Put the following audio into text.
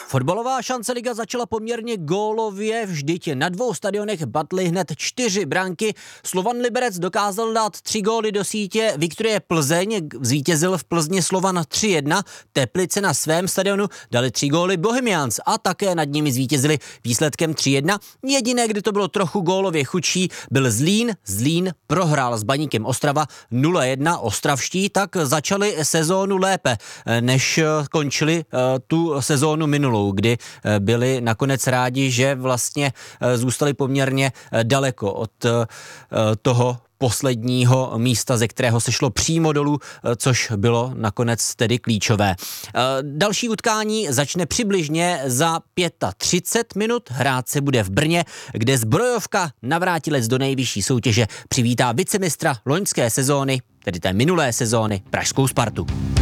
Fotbalová šance liga začala poměrně gólově, vždyť na 2 stadionech batly hned 4 branky. Slovan Liberec dokázal dát 3 góly do sítě, Viktorie Plzeň zvítězil v Plzni Slovan 3-1, Teplice na svém stadionu dali 3 góly Bohemians a také nad nimi zvítězili výsledkem 3-1. Jediné, kdy to bylo trochu gólově chudší, byl Zlín. Zlín prohrál s Baníkem Ostrava 0-1. Ostravští tak začali sezónu lépe, než končili tu sezónu minulou, kdy byli nakonec rádi, že vlastně zůstali poměrně daleko od toho posledního místa, ze kterého se šlo přímo dolů, což bylo nakonec tedy klíčové. Další utkání začne přibližně za 35 minut. Hrát se bude v Brně, kde Zbrojovka, navrátilec do nejvyšší soutěže, přivítá vicemistra loňské sezóny, tedy té minulé sezóny, pražskou Spartu.